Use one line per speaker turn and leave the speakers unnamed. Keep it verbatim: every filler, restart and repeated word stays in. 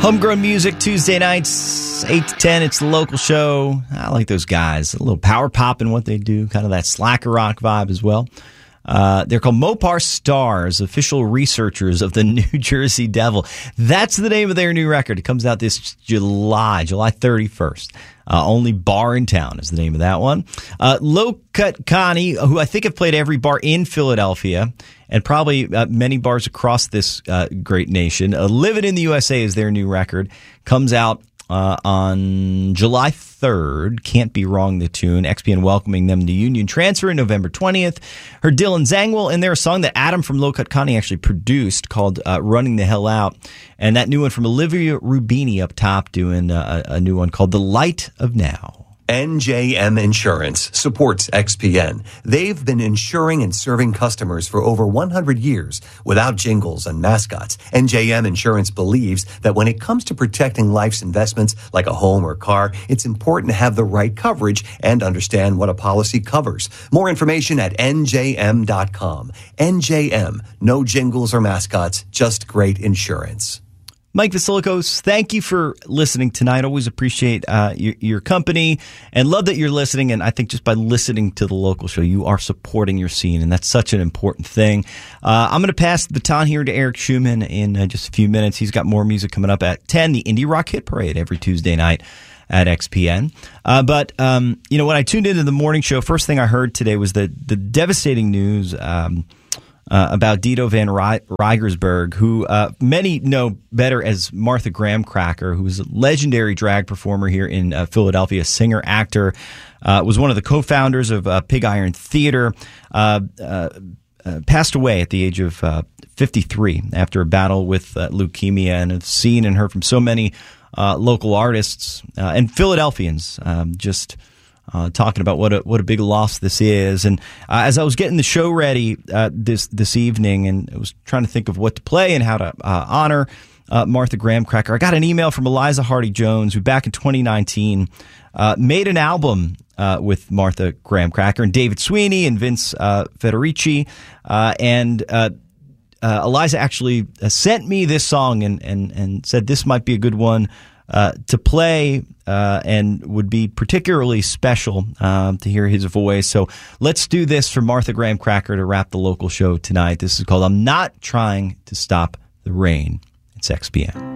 Homegrown music, Tuesday nights, eight to ten. It's the local show. I like those guys. A little power pop in what they do, kind of that slacker rock vibe as well. Uh, they're called Mopar Stars, official researchers of the New Jersey Devil. That's the name of their new record. It comes out this July, July thirty-first. Uh, Only Bar in Town is the name of that one. Uh, Low Cut Connie, who I think have played every bar in Philadelphia and probably uh, many bars across this uh, great nation. Uh, Living in the U S A is their new record. Comes out uh, on July third. Can't be wrong, the tune. X P N welcoming them to Union Transfer November twentieth. Her Dylan Zangwill, and their song that Adam from Low Cut Connie actually produced called uh, Running the Hell Out. And that new one from Olivia Rubini up top doing uh, a, a new one called The Light of Now.
N J M Insurance supports X P N. They've been insuring and serving customers for over one hundred years without jingles and mascots. N J M Insurance believes that when it comes to protecting life's investments like a home or car, it's important to have the right coverage and understand what a policy covers. More information at N J M dot com. N J M, no jingles or mascots, just great insurance.
Mike Vasilikos, thank you for listening tonight. Always appreciate uh, your, your company and love that you're listening. And I think just by listening to the local show, you are supporting your scene, and that's such an important thing. Uh, I'm going to pass the baton here to Eric Schumann in uh, just a few minutes. He's got more music coming up at ten, the Indie Rock Hit Parade every Tuesday night at X P N. Uh, but, um, you know, when I tuned into the morning show, first thing I heard today was the, the devastating news um Uh, about Dito Van Rigersberg, who uh, many know better as Martha Graham Cracker, who was a legendary drag performer here in uh, Philadelphia, singer, actor, uh, was one of the co-founders of uh, Pig Iron Theater, uh, uh, uh, passed away at the age of uh, fifty-three after a battle with uh, leukemia, and have seen and heard from so many uh, local artists uh, and Philadelphians um, just Uh, talking about what a what a big loss this is. And uh, as I was getting the show ready uh, this this evening, and I was trying to think of what to play and how to uh, honor uh, Martha Graham Cracker, I got an email from Eliza Hardy Jones, who back in twenty nineteen uh, made an album uh, with Martha Graham Cracker and David Sweeney and Vince uh, Federici. Uh, and uh, uh, Eliza actually uh, sent me this song and, and, and said this might be a good one Uh, to play uh, and would be particularly special um, to hear his voice. So let's do this for Martha Graham Cracker to wrap the local show tonight. This is called I'm Not Trying to Stop the Rain. It's X P N.